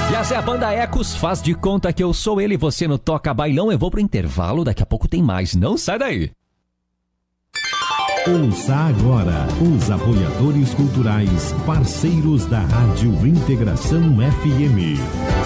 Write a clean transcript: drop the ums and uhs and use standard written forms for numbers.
E essa é a banda Ecos, faz de conta que eu sou ele, você no Toca Bailão. Eu vou pro intervalo, daqui a pouco tem mais, não sai daí. Ouça agora os apoiadores culturais, parceiros da Rádio Integração FM.